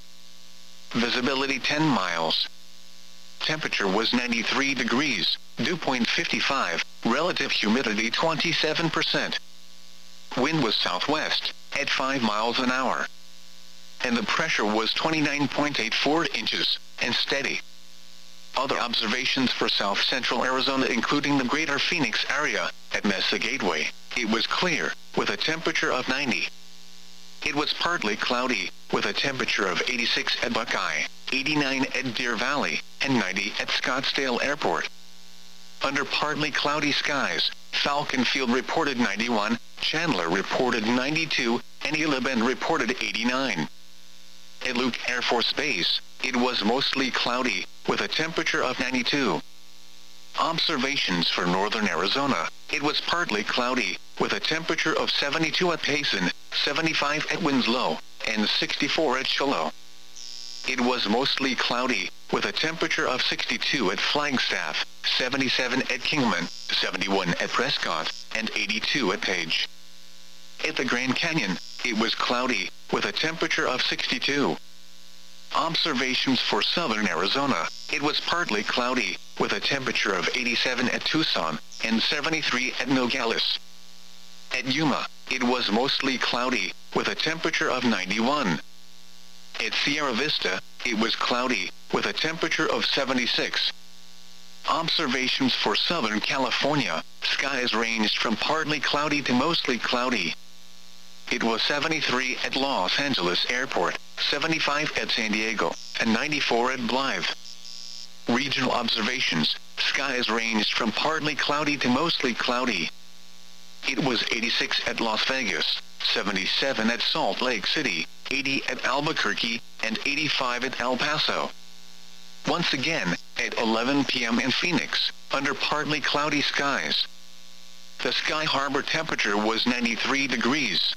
Visibility ten miles. Temperature was ninety-three degrees, dew point fifty-five, relative humidity twenty-seven percent. Wind was southwest, at five miles an hour. And the pressure was twenty-nine point eight four inches, and steady. Other observations for south-central Arizona including the greater Phoenix area, at Mesa Gateway, it was clear, with a temperature of ninety. It was partly cloudy, with a temperature of eighty-six at Buckeye, eighty-nine at Deer Valley, and ninety at Scottsdale Airport. Under partly cloudy skies, Falcon Field reported ninety-one, Chandler reported ninety-two, and Gila Bend reported eighty-nine. At Luke Air Force Base, it was mostly cloudy, with a temperature of ninety-two. Observations for northern Arizona, it was partly cloudy, with a temperature of seventy-two at Payson, seventy-five at Winslow, and sixty-four at Shiloh. It was mostly cloudy, with a temperature of sixty-two at Flagstaff, seventy-seven at Kingman, seventy-one at Prescott, and eighty-two at Page. At the Grand Canyon, it was cloudy, with a temperature of sixty-two. Observations for southern Arizona, it was partly cloudy, with a temperature of eighty-seven at Tucson, and seventy-three at Nogales. At Yuma, it was mostly cloudy, with a temperature of ninety-one. At Sierra Vista, it was cloudy, with a temperature of seventy-six. Observations for Southern California, skies ranged from partly cloudy to mostly cloudy. It was seventy-three at Los Angeles Airport, seventy-five at San Diego, and ninety-four at Blythe. Regional observations, skies ranged from partly cloudy to mostly cloudy. It was eighty-six at Las Vegas, seventy-seven at Salt Lake City, eighty at Albuquerque, and eighty-five at El Paso. Once again, at eleven p m in Phoenix, under partly cloudy skies. The Sky Harbor temperature was ninety-three degrees.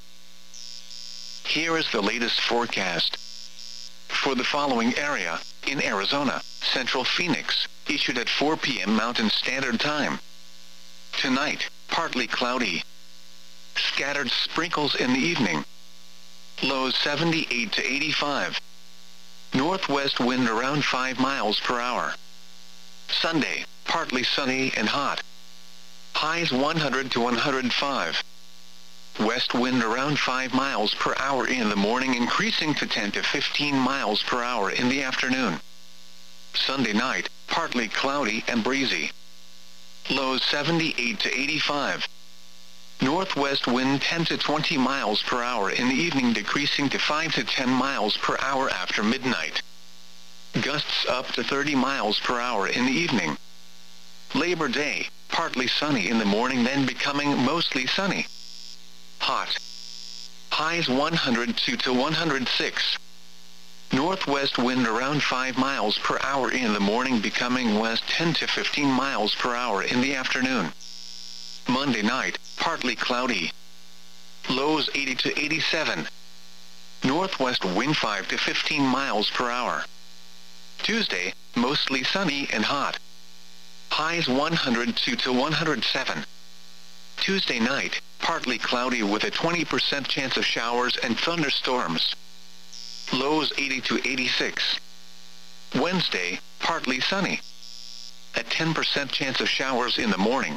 Here is the latest forecast. For the following area, in Arizona, Central Phoenix, issued at four p m Mountain Standard Time. Tonight, partly cloudy. Scattered sprinkles in the evening. Lows seventy-eight to eighty-five. Northwest wind around five miles per hour. Sunday, partly sunny and hot. Highs one hundred to one hundred five. West wind around five miles per hour in the morning, increasing to ten to fifteen miles per hour in the afternoon. Sunday night, partly cloudy and breezy. Lows seventy-eight to eighty-five. Northwest wind ten to twenty miles per hour in the evening, decreasing to five to ten miles per hour after midnight. Gusts up to thirty miles per hour in the evening. Labor Day, partly sunny in the morning, then becoming mostly sunny. Hot. Highs one hundred two to one hundred six. Northwest wind around five miles per hour in the morning, becoming west ten to fifteen miles per hour in the afternoon. Monday night, partly cloudy. Lows eighty to eighty-seven. Northwest wind five to fifteen miles per hour. Tuesday, mostly sunny and hot. Highs one hundred two to one hundred seven. Tuesday night, partly cloudy with a twenty percent chance of showers and thunderstorms. Lows eighty to eighty-six. Wednesday, partly sunny. A ten percent chance of showers in the morning.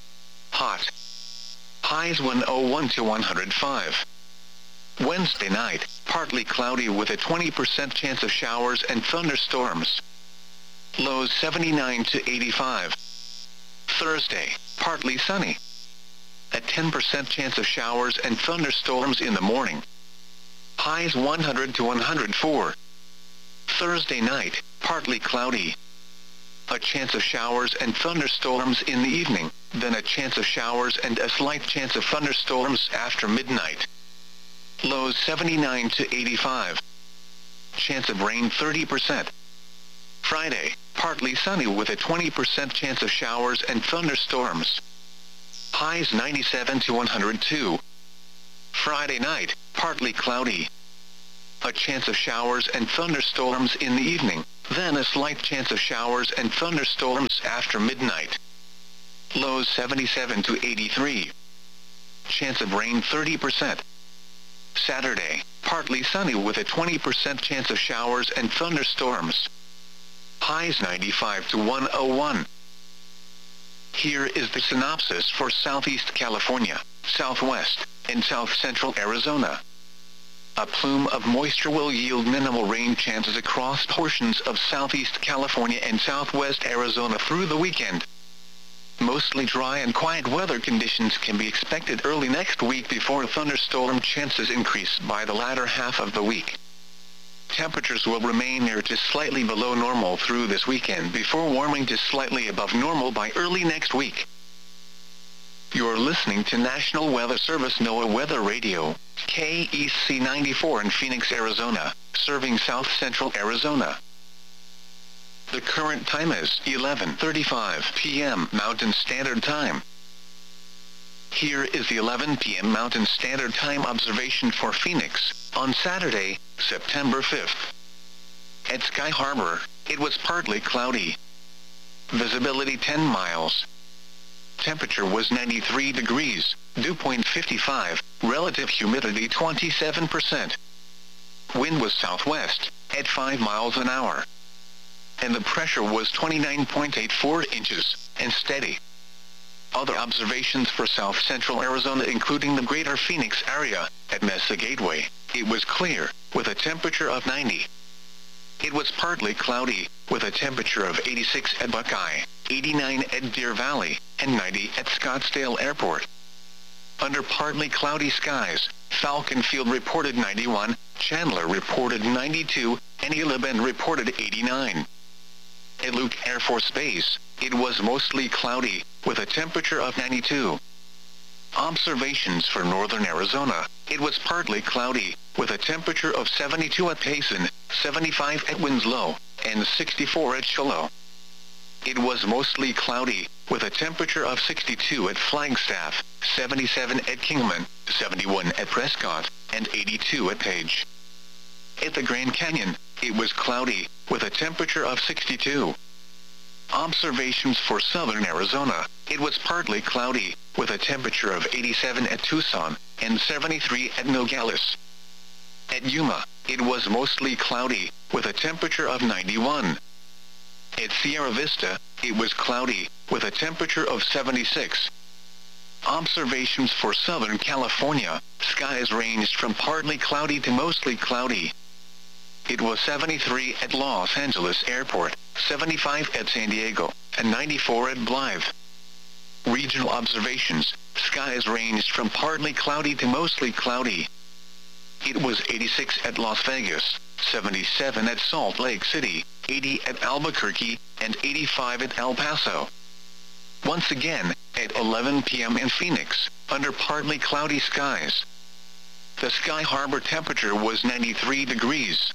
Hot. Highs one oh one to one hundred five. Wednesday night, partly cloudy with a twenty percent chance of showers and thunderstorms. Lows seventy-nine to eighty-five. Thursday, partly sunny. A ten percent chance of showers and thunderstorms in the morning. Highs one hundred to one hundred four. Thursday night, partly cloudy. A chance of showers and thunderstorms in the evening, then a chance of showers and a slight chance of thunderstorms after midnight. Lows seventy-nine to eighty-five. Chance of rain thirty percent. Friday, partly sunny with a twenty percent chance of showers and thunderstorms. Highs ninety-seven to one hundred two. Friday night, partly cloudy. A chance of showers and thunderstorms in the evening, then a slight chance of showers and thunderstorms after midnight. Lows seventy-seven to eighty-three. Chance of rain thirty percent. Saturday, partly sunny with a twenty percent chance of showers and thunderstorms. Highs ninety-five to one oh one. Here is the synopsis for Southeast California, Southwest, and South Central Arizona. A plume of moisture will yield minimal rain chances across portions of Southeast California and Southwest Arizona through the weekend. Mostly dry and quiet weather conditions can be expected early next week before thunderstorm chances increase by the latter half of the week. Temperatures will remain near to slightly below normal through this weekend before warming to slightly above normal by early next week. You're listening to National Weather Service NOAA Weather Radio, K E C ninety-four in Phoenix, Arizona, serving South Central Arizona. The current time is eleven thirty-five p m Mountain Standard Time. Here is the eleven p m Mountain Standard Time observation for Phoenix, on Saturday, September fifth. At Sky Harbor, it was partly cloudy. Visibility ten miles. Temperature was ninety-three degrees, dew point fifty-five, relative humidity twenty-seven percent. Wind was southwest, at five miles an hour. And the pressure was twenty-nine point eight four inches, and steady. Other observations for South Central Arizona including the greater Phoenix area, at Mesa Gateway, it was clear, with a temperature of ninety. It was partly cloudy, with a temperature of eighty-six at Buckeye, eighty-nine at Deer Valley, and ninety at Scottsdale Airport. Under partly cloudy skies, Falcon Field reported ninety-one, Chandler reported ninety-two, and Isla Bend reported eighty-nine. At Luke Air Force Base, it was mostly cloudy, with a temperature of ninety-two. Observations for northern Arizona, it was partly cloudy, with a temperature of seventy-two at Payson, seventy-five at Winslow, and sixty-four at Shiloh. It was mostly cloudy, with a temperature of sixty-two at Flagstaff, seventy-seven at Kingman, seventy-one at Prescott, and eighty-two at Page. At the Grand Canyon, it was cloudy, with a temperature of sixty-two. Observations for southern Arizona, it was partly cloudy, with a temperature of eighty-seven at Tucson, and seventy-three at Nogales. At Yuma, it was mostly cloudy, with a temperature of ninety-one. At Sierra Vista, it was cloudy, with a temperature of seventy-six. Observations for Southern California, skies ranged from partly cloudy to mostly cloudy. It was seventy-three at Los Angeles Airport, seventy-five at San Diego, and ninety-four at Blythe. Regional observations, skies ranged from partly cloudy to mostly cloudy. It was eighty-six at Las Vegas, seventy-seven at Salt Lake City, eighty at Albuquerque, and eighty-five at El Paso. Once again, at eleven p m in Phoenix, under partly cloudy skies. The Sky Harbor temperature was ninety-three degrees.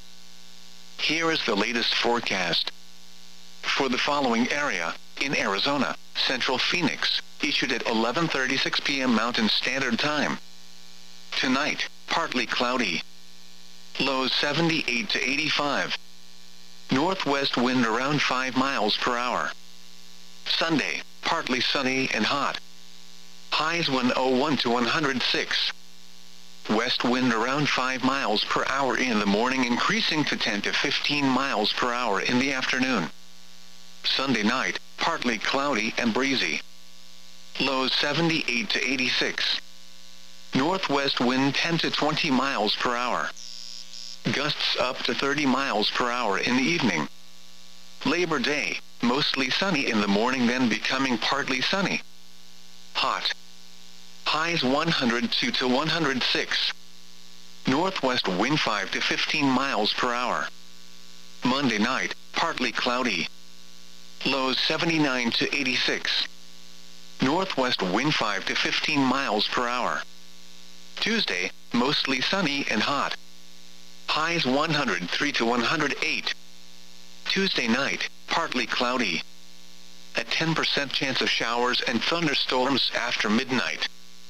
Here is the latest forecast. For the following area, in Arizona, Central Phoenix, issued at eleven thirty-six p m Mountain Standard Time. Tonight, partly cloudy. Lows seventy-eight to eighty-five. Northwest wind around five miles per hour. Sunday, partly sunny and hot. Highs one oh one to one oh six. West wind around five miles per hour in the morning, increasing to ten to fifteen miles per hour in the afternoon. Sunday night, partly cloudy and breezy. Lows seventy-eight to eighty-six. Northwest wind ten to twenty miles per hour. Gusts up to thirty miles per hour in the evening. Labor Day, mostly sunny in the morning, then becoming partly sunny. Hot. Highs one hundred two to one oh six. Northwest wind five to fifteen miles per hour. Monday night, partly cloudy. Lows seventy-nine to eighty-six. Northwest wind five to fifteen miles per hour. Tuesday, mostly sunny and hot. Highs one hundred three to one oh eight. Tuesday night, partly cloudy. A ten percent chance of showers and thunderstorms after midnight.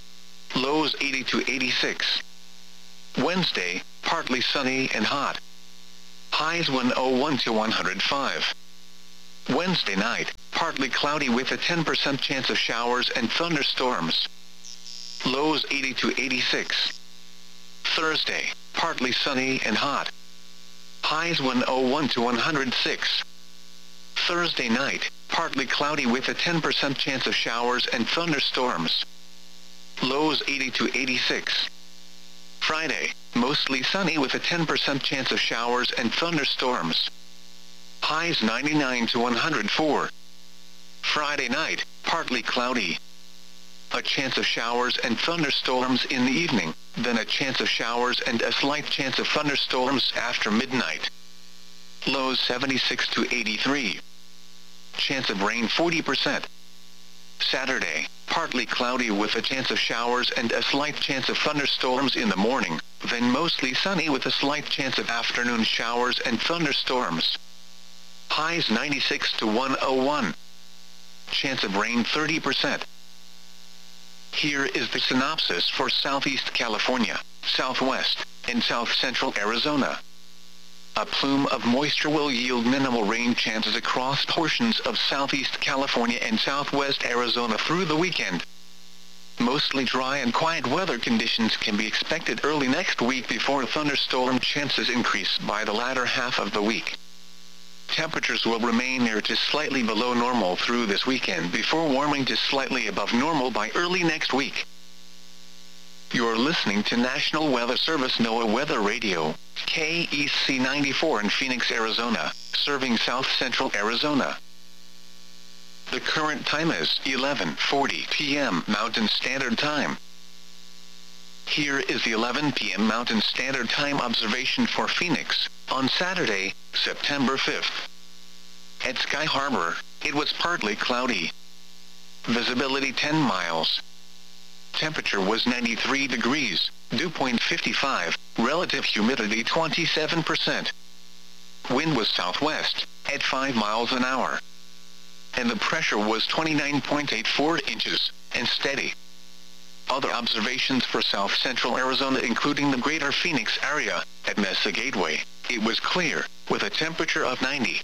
Lows eighty to eighty-six. Wednesday, partly sunny and hot. Highs one oh one to one hundred five. Wednesday night, partly cloudy with a ten percent chance of showers and thunderstorms. Lows eighty to eighty-six. Thursday, partly sunny and hot. Highs one oh one to one hundred six. Thursday night, partly cloudy with a ten percent chance of showers and thunderstorms. Lows eighty to eighty-six. Friday, mostly sunny with a ten percent chance of showers and thunderstorms. Highs ninety-nine to one hundred four. Friday night, partly cloudy. A chance of showers and thunderstorms in the evening, then a chance of showers and a slight chance of thunderstorms after midnight. Lows seventy-six to eighty-three. Chance of rain forty percent. Saturday, partly cloudy with a chance of showers and a slight chance of thunderstorms in the morning, then mostly sunny with a slight chance of afternoon showers and thunderstorms. Highs ninety-six to one oh one. Chance of rain thirty percent. Here is the synopsis for Southeast California, Southwest, and South Central Arizona. A plume of moisture will yield minimal rain chances across portions of Southeast California and Southwest Arizona through the weekend. Mostly dry and quiet weather conditions can be expected early next week before thunderstorm chances increase by the latter half of the week. Temperatures will remain near to slightly below normal through this weekend before warming to slightly above normal by early next week. You're listening to National Weather Service NOAA Weather Radio, K E C ninety-four in Phoenix, Arizona, serving South Central Arizona. The current time is eleven forty p m Mountain Standard Time. Here is the eleven p m Mountain Standard Time observation for Phoenix, on Saturday, September fifth. At Sky Harbor, it was partly cloudy. Visibility ten miles. Temperature was ninety-three degrees, dew point fifty-five, relative humidity twenty-seven percent. Wind was southwest, at five miles an hour. And the pressure was twenty-nine point eight four inches, and steady. Other observations for South Central Arizona including the greater Phoenix area, at Mesa Gateway, it was clear, with a temperature of ninety.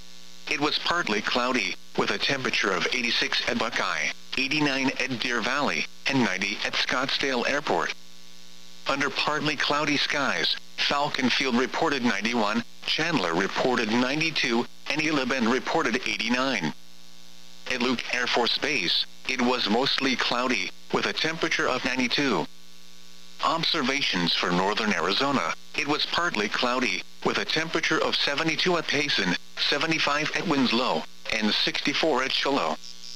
It was partly cloudy, with a temperature of eighty-six at Buckeye, eighty-nine at Deer Valley, and ninety at Scottsdale Airport. Under partly cloudy skies, Falcon Field reported ninety-one, Chandler reported ninety-two, and Isla Bend reported eighty-nine. At Luke Air Force Base, it was mostly cloudy, with a temperature of ninety-two. Observations for northern Arizona, it was partly cloudy, with a temperature of seventy-two at Payson, seventy-five at Winslow, and sixty-four at Shiloh.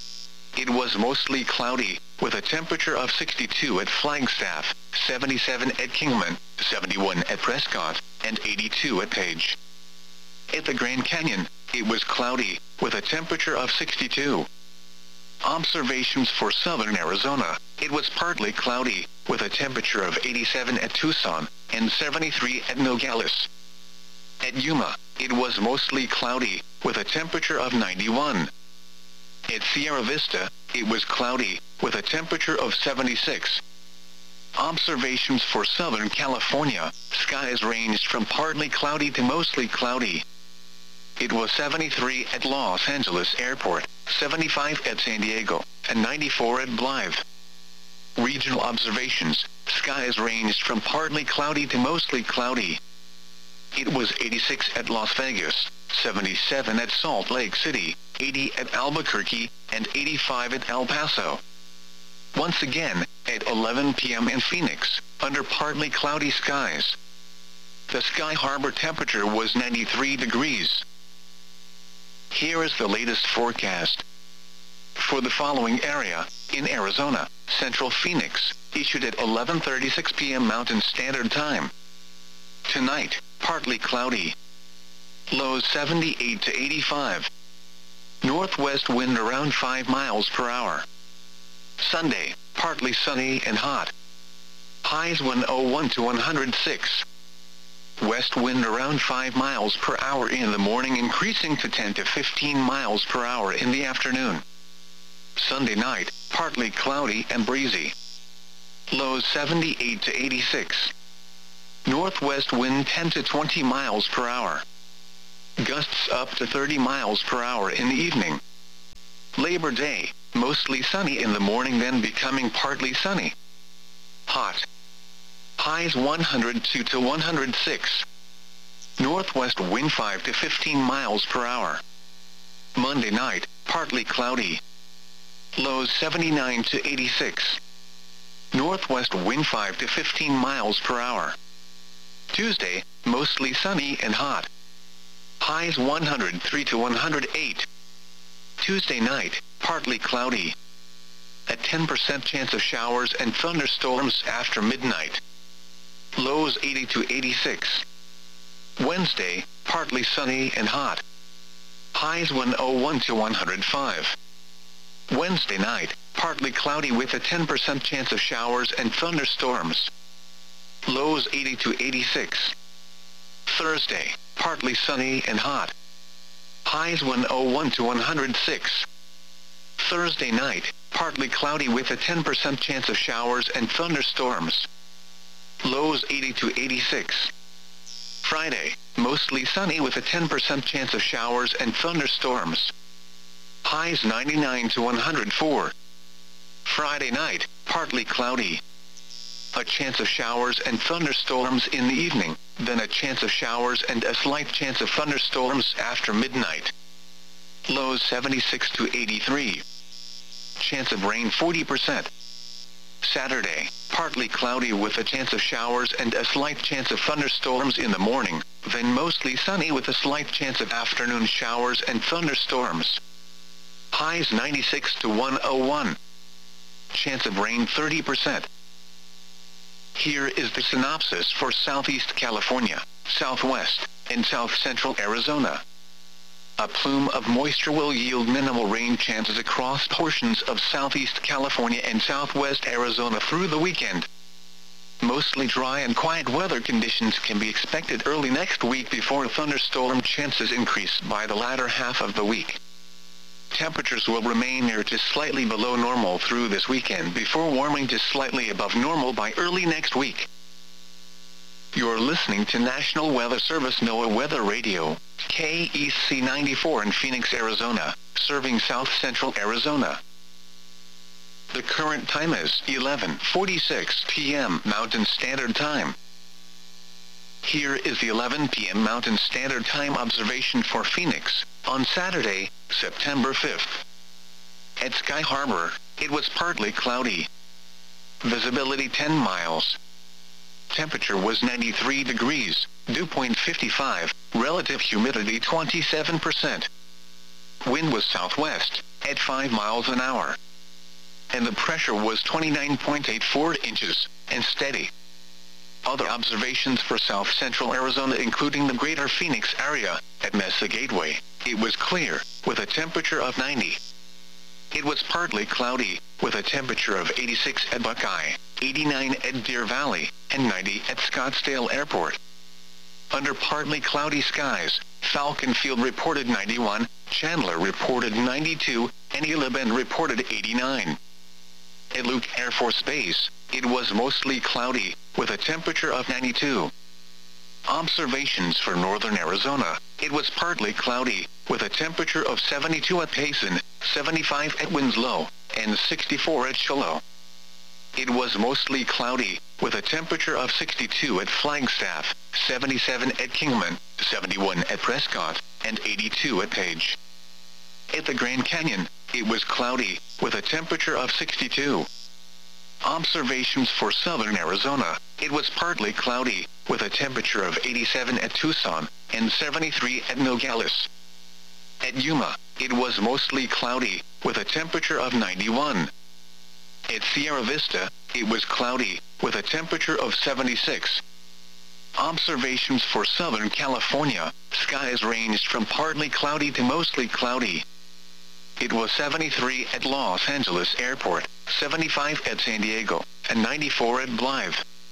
It was mostly cloudy, with a temperature of sixty-two at Flagstaff, seventy-seven at Kingman, seventy-one at Prescott, and eighty-two at Page. At the Grand Canyon, it was cloudy, with a temperature of sixty-two. Observations for southern Arizona, it was partly cloudy, with a temperature of eighty-seven at Tucson, and seventy-three at Nogales. At Yuma, it was mostly cloudy, with a temperature of ninety-one. At Sierra Vista, it was cloudy, with a temperature of seventy-six. Observations for Southern California, skies ranged from partly cloudy to mostly cloudy. It was seventy-three at Los Angeles Airport, seventy-five at San Diego, and ninety-four at Blythe. Regional observations, skies ranged from partly cloudy to mostly cloudy. It was eighty-six at Las Vegas, seventy-seven at Salt Lake City, eighty at Albuquerque, and eighty-five at El Paso. Once again, at eleven p m in Phoenix, under partly cloudy skies. The Sky Harbor temperature was ninety-three degrees. Here is the latest forecast. For the following area, in Arizona, Central Phoenix, issued at eleven thirty-six p m Mountain Standard Time. Tonight, partly cloudy. Lows seventy-eight to eighty-five. Northwest wind around five miles per hour. Sunday, partly sunny and hot. Highs one oh one to one hundred six. West wind around five miles per hour in the morning, increasing to ten to fifteen miles per hour in the afternoon. Sunday night, partly cloudy and breezy. Lows seventy-eight to eighty-six. Northwest wind ten to twenty miles per hour. Gusts up to thirty miles per hour in the evening. Labor Day, mostly sunny in the morning, then becoming partly sunny. Hot. Highs one hundred two to one hundred six. Northwest wind five to fifteen miles per hour. Monday night, partly cloudy. Lows seventy-nine to eighty-six. Northwest wind five to fifteen miles per hour. Tuesday, mostly sunny and hot. Highs one hundred three to one hundred eight. Tuesday night, partly cloudy. A ten percent chance of showers and thunderstorms after midnight. Lows eighty to eighty-six. Wednesday, partly sunny and hot. Highs one hundred one to one hundred five. Wednesday night, partly cloudy with a ten percent chance of showers and thunderstorms. Lows eighty to eighty-six. Thursday, partly sunny and hot. Highs one hundred one to one hundred six. Thursday night, partly cloudy with a ten percent chance of showers and thunderstorms. Lows eighty to eighty-six. Friday, mostly sunny with a ten percent chance of showers and thunderstorms. Highs ninety-nine to one hundred four. Friday night, partly cloudy. A chance of showers and thunderstorms in the evening, then a chance of showers and a slight chance of thunderstorms after midnight. Lows seventy-six to eighty-three. Chance of rain forty percent. Saturday, partly cloudy with a chance of showers and a slight chance of thunderstorms in the morning, then mostly sunny with a slight chance of afternoon showers and thunderstorms. Highs ninety-six to one hundred one. Chance of rain thirty percent. Here is the synopsis for Southeast California, Southwest, and South Central Arizona. A plume of moisture will yield minimal rain chances across portions of Southeast California and Southwest Arizona through the weekend. Mostly dry and quiet weather conditions can be expected early next week before thunderstorm chances increase by the latter half of the week. Temperatures will remain near to slightly below normal through this weekend before warming to slightly above normal by early next week. You're listening to National Weather Service NOAA Weather Radio, K E C ninety-four in Phoenix, Arizona, serving South Central Arizona. The current time is eleven forty-six p m Mountain Standard Time. Here is the eleven p m Mountain Standard Time observation for Phoenix, on Saturday, September fifth. At Sky Harbor, it was partly cloudy. Visibility ten miles. Temperature was ninety-three degrees, dew point fifty-five, relative humidity twenty-seven percent. Wind was southwest, at five miles an hour. And the pressure was twenty-nine point eight four inches, and steady. Other observations for South Central Arizona including the greater Phoenix area, at Mesa Gateway, it was clear, with a temperature of ninety. It was partly cloudy, with a temperature of eighty-six at Buckeye, eighty-nine at Deer Valley, and ninety at Scottsdale Airport. Under partly cloudy skies, Falcon Field reported ninety-one, Chandler reported ninety-two, and Isla Bend reported eighty-nine. At Luke Air Force Base, it was mostly cloudy, with a temperature of ninety-two. Observations for northern Arizona, it was partly cloudy, with a temperature of seventy-two at Payson, seventy-five at Winslow, and sixty-four at Shiloh. It was mostly cloudy, with a temperature of sixty-two at Flagstaff, seventy-seven at Kingman, seventy-one at Prescott, and eighty-two at Page. At the Grand Canyon, it was cloudy, with a temperature of sixty-two. Observations for southern Arizona, it was partly cloudy, with a temperature of eighty-seven at Tucson, and seventy-three at Nogales. At Yuma, it was mostly cloudy, with a temperature of ninety-one. At Sierra Vista, it was cloudy, with a temperature of seventy-six. Observations for Southern California, skies ranged from partly cloudy to mostly cloudy. It was seventy-three at Los Angeles Airport, seventy-five at San Diego, and ninety-four at Blythe.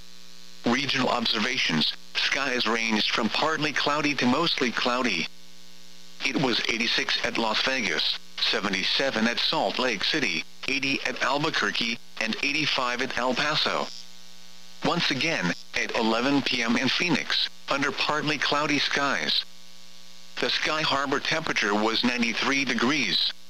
Regional observations, skies ranged from partly cloudy to mostly cloudy. It was eighty-six at Las Vegas, seventy-seven at Salt Lake City, eighty at Albuquerque, and eighty-five at El Paso. Once again, at eleven p m in Phoenix, under partly cloudy skies. The Sky Harbor temperature was ninety-three degrees.